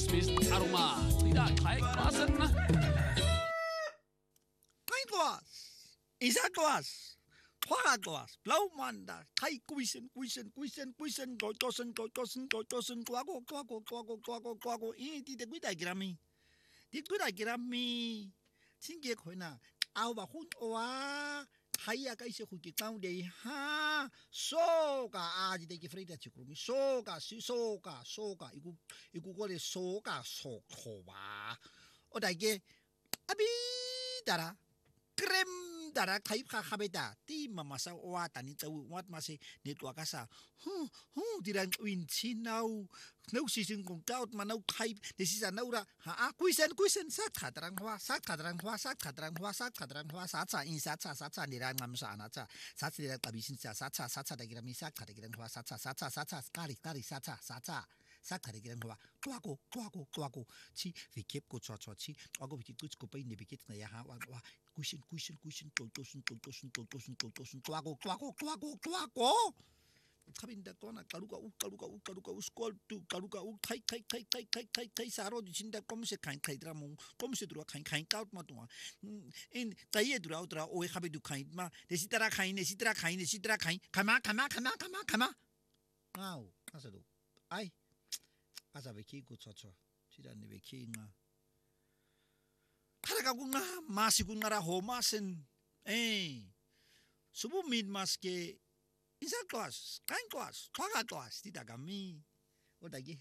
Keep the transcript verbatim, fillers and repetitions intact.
Swiss Aroma. Tidak kait kelasan. Kain kelas, isa kelas, hoa kelas, blau manda, kai kuisen, kuisen, kuisen, kuisen, kokosen, kokosen, kokosen, kuago, kuago, kuago, kuago, kuago. Ini tidak kita kirami, tidak kita kirami. Singkir kau na, awak hun oa, hai akai se huki kau deh ha, soka aja deh kifrida cikrumi, soka, si soka, soka, iku, iku kau le soka, sokowa. Oda ke, abi dara. Krem dara kai kha khabeta ti mama sa wa tani tau wat ma se ne tua ka sa hu hu dirang win chi nau nau si sing kong taut ma nau kai de si sa nau ra ha a kuisen kuisen sa kha tarang hwa sa kha tarang hwa sa kha tarang hwa sa kha tarang hwa sa cha in sa cha sa cha ni rang ngam sa na cha sa chi ra ta bi sin cha sa cha sa cha da gira mi sa kha da gira hwa sa cha sa cha sa cha kari kari sa cha sa cha sa kha da gira hwa kwa ko kwa ko kwa ko chi vi kep ko cha cha chi wa ko vi ku ko pai ne bi ket na ya ha wa wa kuisen kuisen kuisen totosun totosun totosun totosun tuago tuago tuago tuago kabinda kona karuka u karuka u karuka u skol tu karuka u kai kai kai kai kai kai kai saro di cinta como se kai kai dramo como se dura kai kai kaut ma tua in kai e dura outra o e habe du kai ma desitara kai desitara kai desitara kai kama kama kama kama kama au asa do ai asa be ki ku chocho tira ne be ki nga Harga kunga masih kunga ra homasen eh subuh mid mas ke insya kelas kain kelas paga kelas tidak kami oh dagi